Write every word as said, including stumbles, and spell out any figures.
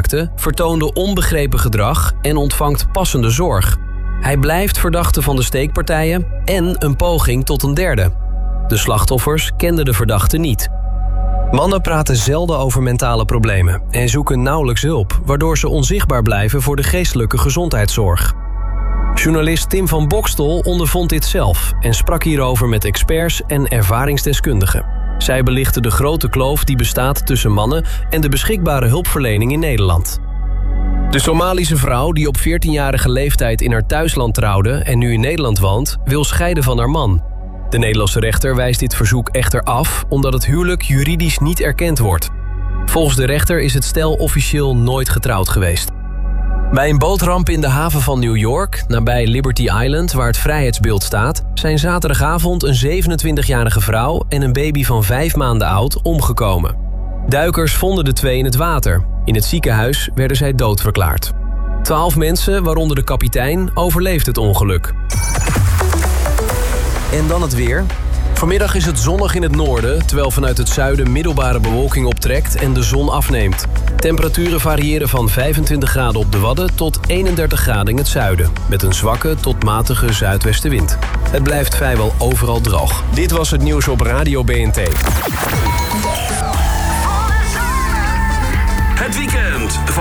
maakte, vertoonde onbegrepen gedrag en ontvangt passende zorg. Hij blijft verdachte van de steekpartijen en een poging tot een derde. De slachtoffers kenden de verdachte niet. Mannen praten zelden over mentale problemen en zoeken nauwelijks hulp, waardoor ze onzichtbaar blijven voor de geestelijke gezondheidszorg. Journalist Tim van Bokstel ondervond dit zelf en sprak hierover met experts en ervaringsdeskundigen. Zij belichten de grote kloof die bestaat tussen mannen en de beschikbare hulpverlening in Nederland. De Somalische vrouw die op veertienjarige leeftijd in haar thuisland trouwde en nu in Nederland woont, wil scheiden van haar man. De Nederlandse rechter wijst dit verzoek echter af omdat het huwelijk juridisch niet erkend wordt. Volgens de rechter is het stel officieel nooit getrouwd geweest. Bij een bootramp in de haven van New York, nabij Liberty Island, waar het vrijheidsbeeld staat, zijn zaterdagavond een zevenentwintigjarige vrouw en een baby van vijf maanden oud omgekomen. Duikers vonden de twee in het water. In het ziekenhuis werden zij doodverklaard. Twaalf mensen, waaronder de kapitein, overleefden het ongeluk. En dan het weer. Vanmiddag is het zonnig in het noorden, terwijl vanuit het zuiden middelbare bewolking optrekt en de zon afneemt. Temperaturen variëren van vijfentwintig graden op de Wadden tot eenendertig graden in het zuiden, met een zwakke tot matige zuidwestenwind. Het blijft vrijwel overal droog. Dit was het nieuws op Radio B N T.